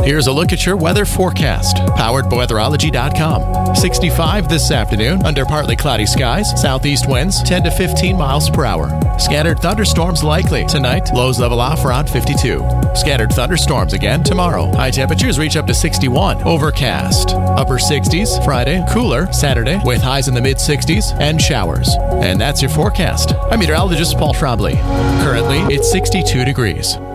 Here's a look at your weather forecast, powered by weatherology.com. 65 this afternoon under partly cloudy skies, southeast winds 10 to 15 miles per hour. Scattered thunderstorms likely tonight, lows level off around 52. Scattered thunderstorms again tomorrow. High temperatures reach up to 61. Overcast. Upper 60s Friday, cooler Saturday with highs in the mid 60s and showers. And that's your forecast. I'm meteorologist Paul Trombley. Currently, it's 62 degrees.